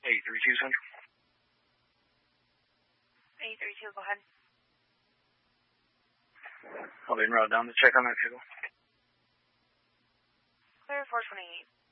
832 Central. 832, go ahead. I'll be en route down to check on that vehicle. Clear 428.